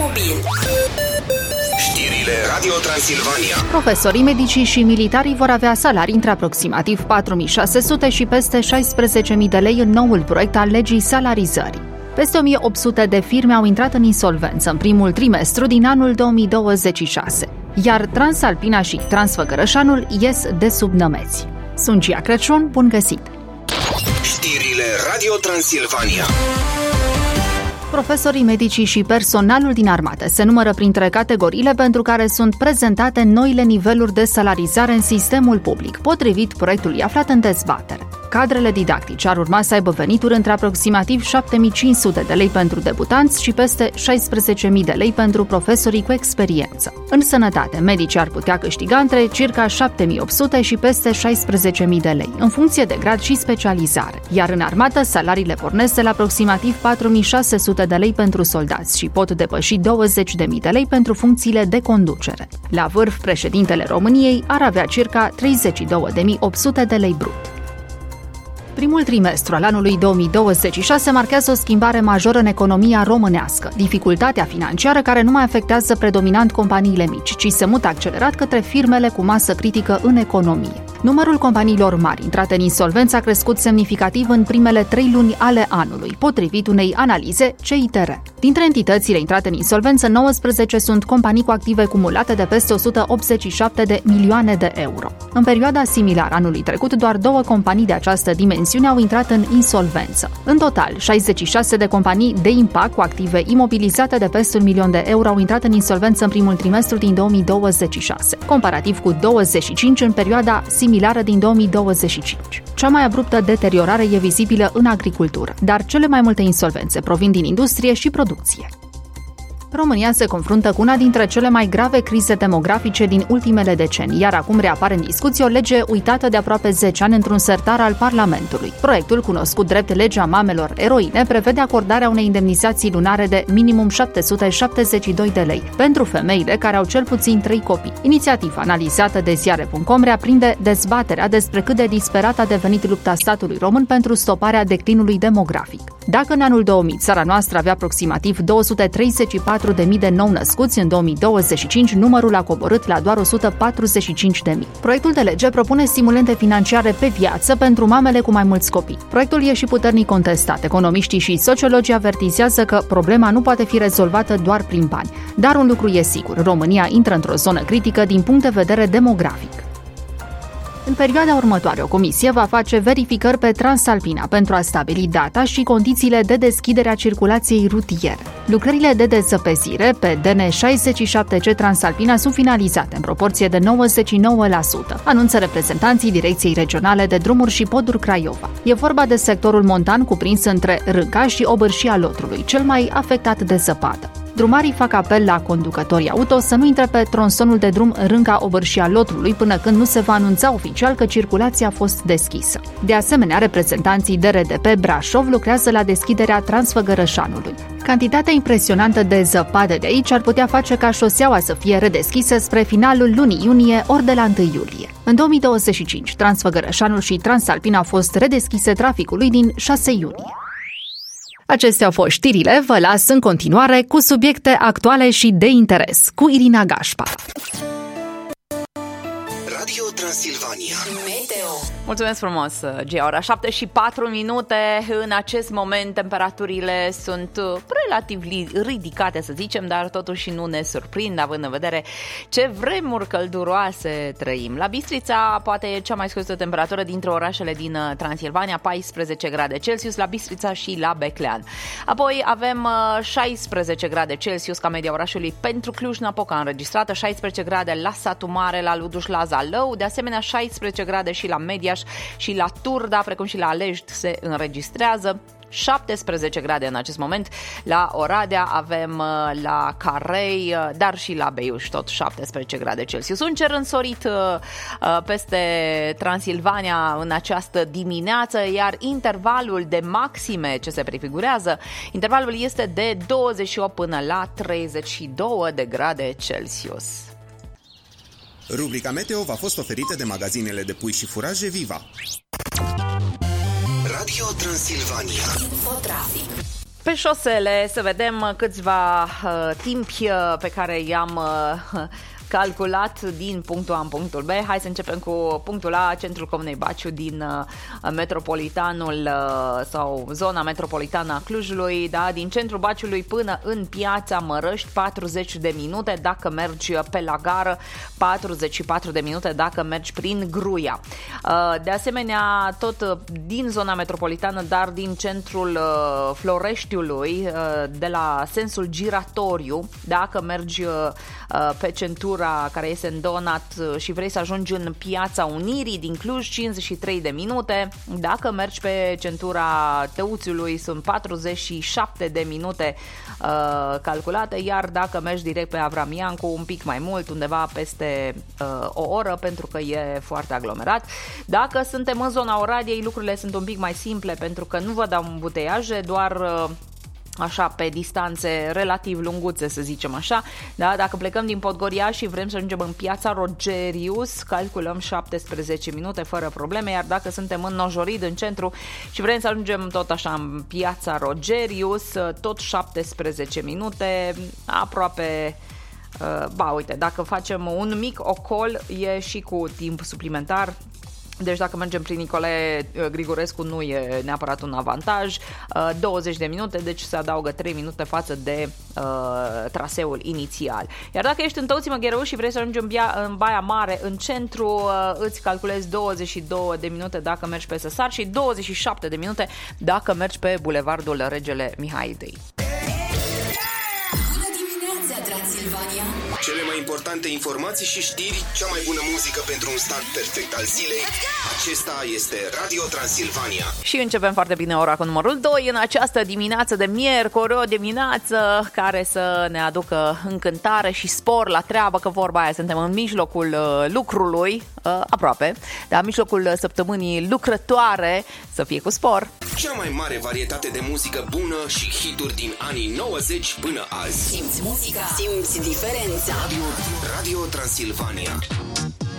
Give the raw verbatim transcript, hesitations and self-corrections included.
mobil. Știrile Radio Transilvania. Profesorii, medicii și militarii vor avea salarii între aproximativ patru mii șase sute și peste șaisprezece mii de lei în noul proiect al legii salarizării. Peste o mie opt sute de firme au intrat în insolvență în primul trimestru din anul două mii douăzeci și șase, iar Transalpina și Transfăgărășanul ies de sub nămeți. Sunt Gia Crăciun, bun găsit! Știrile Radio Transilvania. Profesorii, medicii și personalul din armată se numără printre categoriile pentru care sunt prezentate noile niveluri de salarizare în sistemul public, potrivit proiectului aflat în dezbatere. Cadrele didactice ar urma să aibă venituri între aproximativ șapte mii cinci sute de lei pentru debutanți și peste șaisprezece mii de lei pentru profesorii cu experiență. În sănătate, medicii ar putea câștiga între circa șapte mii opt sute și peste șaisprezece mii de lei, în funcție de grad și specializare. Iar în armată, salariile pornesc de la aproximativ patru mii șase sute de lei pentru soldați și pot depăși douăzeci de mii de lei pentru funcțiile de conducere. La vârf, președintele României ar avea circa treizeci și două de mii opt sute de lei brut. Primul trimestru al anului două mii douăzeci și șase marchează o schimbare majoră în economia românească. Dificultatea financiară care nu mai afectează predominant companiile mici, ci se mută accelerat către firmele cu masă critică în economie. Numărul companiilor mari intrate în insolvență a crescut semnificativ în primele trei luni ale anului, potrivit unei analize C I T R. Dintre entitățile intrate în insolvență, nouăsprezece sunt companii cu active cumulate de peste o sută optzeci și șapte de milioane de euro. În perioada similară anului trecut, doar două companii de această dimensiune au intrat în insolvență. În total, șaizeci și șase de companii de impact cu active imobilizate de peste un milion de euro au intrat în insolvență în primul trimestru din două mii douăzeci și șase, comparativ cu douăzeci și cinci în perioada similară din două mii douăzeci și cinci. Cea mai abruptă deteriorare e vizibilă în agricultură, dar cele mai multe insolvențe provin din industrie și producție. România se confruntă cu una dintre cele mai grave crize demografice din ultimele decenii, iar acum reapare în discuție o lege uitată de aproape zece ani într-un sertar al Parlamentului. Proiectul, cunoscut drept Legea Mamelor Eroine, prevede acordarea unei indemnizații lunare de minimum șapte sute șaptezeci și doi de lei pentru femeile care au cel puțin trei copii. Inițiativa analizată de ziare punct com reaprinde dezbaterea despre cât de disperată a devenit lupta statului român pentru stoparea declinului demografic. Dacă în anul două mii țara noastră avea aproximativ două sute treizeci și patru de mii de nou născuți, în două mii douăzeci și cinci numărul a coborât la doar o sută patruzeci și cinci de mii. Proiectul de lege propune stimulente financiare pe viață pentru mamele cu mai mulți copii. Proiectul e și puternic contestat. Economiștii și sociologii avertizează că problema nu poate fi rezolvată doar prin bani. Dar un lucru e sigur, România intră într-o zonă critică din punct de vedere demografic. În perioada următoare, o comisie va face verificări pe Transalpina pentru a stabili data și condițiile de deschidere a circulației rutiere. Lucrările de dezăpezire pe D N șaizeci și șapte C Transalpina sunt finalizate în proporție de nouăzeci și nouă la sută, anunță reprezentanții Direcției Regionale de Drumuri și Poduri Craiova. E vorba de sectorul montan cuprins între Rânca și Obârșia Lotrului, cel mai afectat de zăpadă. Drumarii fac apel la conducătorii auto să nu intre pe tronsonul de drum Rânca-Obârșia Lotrului până când nu se va anunța oficial că circulația a fost deschisă. De asemenea, reprezentanții D R D P Brașov lucrează la deschiderea Transfăgărășanului. Cantitatea impresionantă de zăpadă de aici ar putea face ca șoseaua să fie redeschisă spre finalul lunii iunie ori de la întâi iulie. În două mii douăzeci și cinci, Transfăgărășanul și Transalpina au fost redeschise traficului din șase iunie. Acestea au fost știrile, vă las în continuare cu subiecte actuale și de interes, cu Irina Gașpa. Radio Transilvania. Meteo. Mulțumesc frumos, Gia. Ora șapte și patru minute. În acest moment temperaturile sunt relativ ridicate, să zicem, dar totuși nu ne surprind, având în vedere ce vremuri călduroase trăim. La Bistrița poate e cea mai scăzută temperatură dintre orașele din Transilvania, paisprezece grade Celsius la Bistrița și la Beclean. Apoi avem șaisprezece grade Celsius ca media orașului pentru Cluj-Napoca înregistrată, șaisprezece grade la Satu Mare, la Luduș, la Zalău, de asemenea șaisprezece grade și la Mediaș și la Turda, precum și la Alești se înregistrează. șaptesprezece grade în acest moment. La Oradea avem la Carei, dar și la Beiuș tot șaptesprezece grade Celsius. Un cer însorit peste Transilvania în această dimineață, iar intervalul de maxime ce se prefigurează, intervalul este de douăzeci și opt până la treizeci și două de grade Celsius. Rubrica Meteo v-a fost oferită de magazinele de pui și furaje Viva. Radio Transilvania. Infotrafic. pe șosele, să vedem câțiva uh, timpi uh, pe care i-am uh, calculat din punctul A în punctul B. Hai să începem cu punctul A, centrul Comunei Baciu din uh, metropolitanul uh, sau zona metropolitană a Clujului, da, din centrul Baciului până în Piața Mărăști, patruzeci de minute dacă mergi pe la gară, patruzeci și patru de minute dacă mergi prin Gruia. Uh, de asemenea, tot din zona metropolitană, dar din centrul uh, Floreștiului, uh, de la sensul giratoriu, dacă mergi uh, pe centura care este în Donat și vrei să ajungi în Piața Unirii din Cluj, cincizeci și trei de minute. Dacă mergi pe centura Tăuțiului, sunt patruzeci și șapte de minute uh, calculate, iar dacă mergi direct pe Avram Iancu, un pic mai mult, undeva peste uh, o oră, pentru că e foarte aglomerat. Dacă suntem în zona Oradiei, lucrurile sunt un pic mai simple, pentru că nu vă dau îmbuteiaje, doar uh, așa pe distanțe relativ lunguțe, să zicem așa, da? Dacă plecăm din Podgoria și vrem să ajungem în Piața Rogerius, calculăm șaptesprezece minute fără probleme, iar dacă suntem în Nojorid, în centru, și vrem să ajungem tot așa în Piața Rogerius, tot șaptesprezece minute, aproape. Ba, uite, dacă facem un mic ocol, e și cu timp suplimentar. Deci dacă mergem prin Nicolae Grigorescu nu e neapărat un avantaj, douăzeci de minute, deci se adaugă trei minute față de uh, traseul inițial. Iar dacă ești în Tăuții Măgherău și vrei să ajungi în, Bia, în Baia Mare, în centru, uh, îți calculezi douăzeci și două de minute dacă mergi pe Săsar și douăzeci și șapte de minute dacă mergi pe Bulevardul Regele Mihai I. Cele mai importante informații și știri, cea mai bună muzică pentru un start perfect al zilei. Acesta este Radio Transilvania. Și începem foarte bine ora cu numărul doi în această dimineață de miercuri, o dimineață care să ne aducă încântare și spor la treabă, că vorba aia, suntem în mijlocul lucrului, aproape, dar în mijlocul săptămânii lucrătoare, să fie cu spor. Cea mai mare varietate de muzică bună și hituri din anii nouăzeci până azi. Simți muzica, simți diferența. Radio, Radio Transilvania.